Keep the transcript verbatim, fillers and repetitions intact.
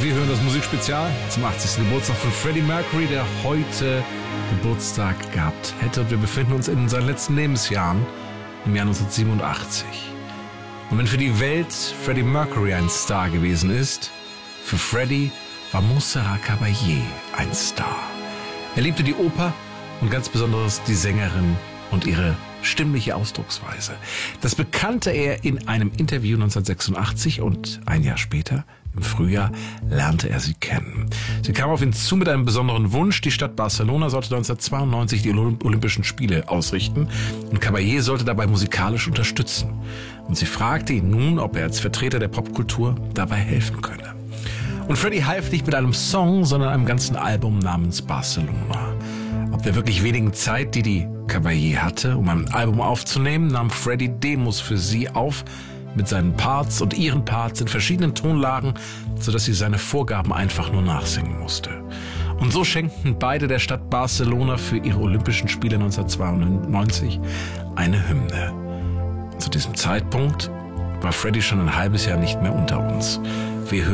Wir hören das Musikspezial zum achtzigsten Geburtstag von Freddie Mercury, der heute Geburtstag gehabt hätte. Und wir befinden uns in seinen letzten Lebensjahren im Jahr neunzehnhundertsiebenundachtzig. Und wenn für die Welt Freddie Mercury ein Star gewesen ist, für Freddie war Montserrat Caballé ein Star. Er liebte die Oper und ganz besonders die Sängerin und ihre stimmliche Ausdrucksweise. Das bekannte er in einem Interview neunzehnhundertsechsundachtzig und ein Jahr später, im Frühjahr, lernte er sie kennen. Sie kam auf ihn zu mit einem besonderen Wunsch. Die Stadt Barcelona sollte neunzehnhundertzweiundneunzig die Olympischen Spiele ausrichten und Caballé sollte dabei musikalisch unterstützen. Und sie fragte ihn nun, ob er als Vertreter der Popkultur dabei helfen könne. Und Freddie half nicht mit einem Song, sondern einem ganzen Album namens Barcelona. Ob der wirklich wenigen Zeit, die die Caballé hatte, um ein Album aufzunehmen, nahm Freddie Demos für sie auf, mit seinen Parts und ihren Parts in verschiedenen Tonlagen, sodass sie seine Vorgaben einfach nur nachsingen musste. Und so schenkten beide der Stadt Barcelona für ihre Olympischen Spiele neunzehnhundertzweiundneunzig eine Hymne. Zu diesem Zeitpunkt war Freddie schon ein halbes Jahr nicht mehr unter uns. Wir